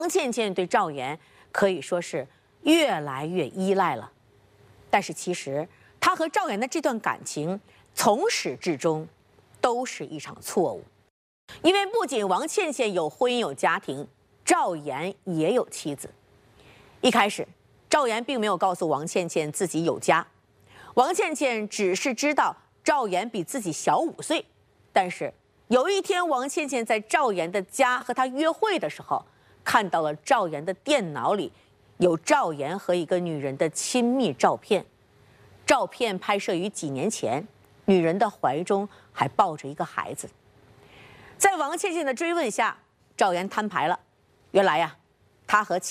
王倩倩对赵岩可以说是越来越依赖了。但是其实她和赵岩的这段感情从始至终都是一场错误，因为不仅王倩倩有婚姻有家庭，赵岩也有妻子。一开始，赵岩并没有告诉王倩倩自己有家，王倩倩只是知道赵岩比自己小5岁。但是有一天，王倩倩在赵岩的家和他约会的时候，看到了赵岩的电脑里有赵岩和一个女人的亲密照片，照片拍摄于几年前，女人的怀中还抱着一个孩子。在王倩倩的追问下，赵岩摊牌了，原来呀，他和